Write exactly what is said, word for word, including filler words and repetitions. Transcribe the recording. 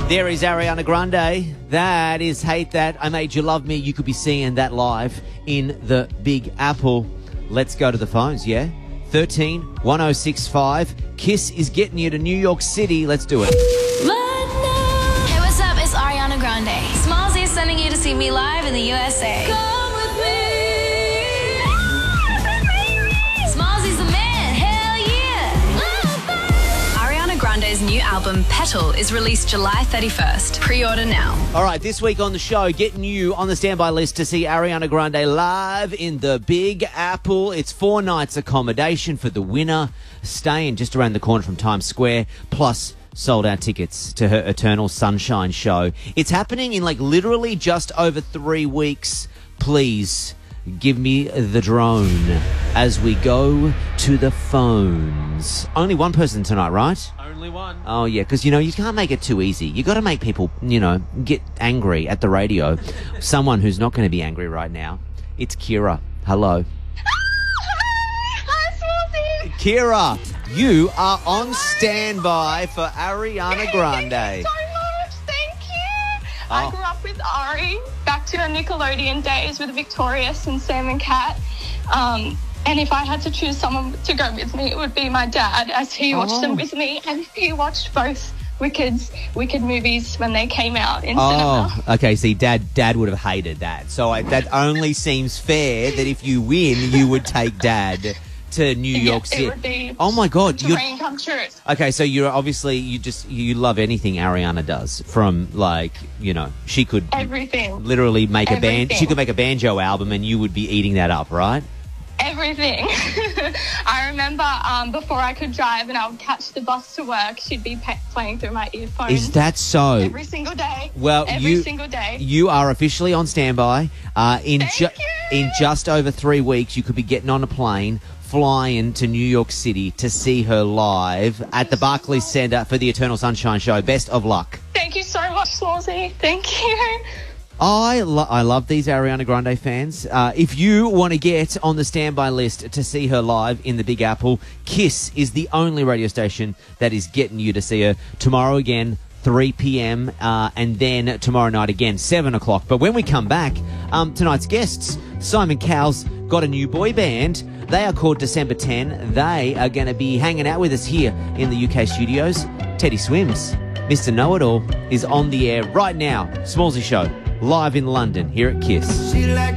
There is Ariana Grande. That is Hate That. I Made You Love Me. You could be seeing that live in the Big Apple. Let's go to the phones, yeah? thirteen one oh six five. Kiss is getting you to New York City. Let's do it. Hey, what's up? It's Ariana Grande. Smallzy is sending you to see me live in the U S A. Come with me. Smallzy's the man. Hell yeah. Ariana Grande's new album, Petal, is released July thirty-first. Pre-order now. All right, this week on the show, getting you on the standby list to see Ariana Grande live in the Big Apple. It's four nights accommodation for the winner, staying just around the corner from Times Square, plus sold out tickets to her Eternal Sunshine show. It's happening in like literally just over three weeks. Please give me the drone as we go to the phones. Only one person tonight, right? Only one. Oh, yeah, because, you know, you can't make it too easy. You got to make people, you know, get angry at the radio. Someone who's not going to be angry right now. It's Kira. Hello. Hi, Smallzy. Kira, you are on standby for Ariana Grande. Thank you so much. Thank you. Oh. I grew up with Ari, back to her Nickelodeon days with Victorious and Sam and Cat. Um, and if I had to choose someone to go with me, it would be my dad, as he watched Oh. them with me. And he watched both Wicked's, Wicked movies when they came out in Oh, cinema. okay. See, Dad, Dad would have hated that. So I, that only seems fair that if you win, you would take Dad to New Yeah, York it City. would be Oh my God! a You're, dream come true. okay, so you're obviously you just you love anything Ariana does. From like you know, she could Everything. literally make a band. Everything. She could make a banjo album, and you would be eating that up, right? Everything. I remember um, before I could drive and I would catch the bus to work, she'd be pe- playing through my earphones. Is that so? Every single day. Well, every you, single day. You are officially on standby. Uh, in Thank ju- you. in just over three weeks, you could be getting on a plane, flying to New York City to see her live at the Barclays Center for the Eternal Sunshine show. Best of luck. Thank you so much, Smallzy. Thank you. I, lo- I love these Ariana Grande fans. Uh, if you want to get on the standby list to see her live in the Big Apple, Kiss is the only radio station that is getting you to see her. Tomorrow again, three p.m. Uh, and then tomorrow night again, seven o'clock. But when we come back, um, tonight's guests, Simon Cowell's got a new boy band. They are called December tenth. They are going to be hanging out with us here in the U K studios. Teddy Swims, Mister Know-It-All, is on the air right now. Smallzy Show, live in London, here at Kiss. She like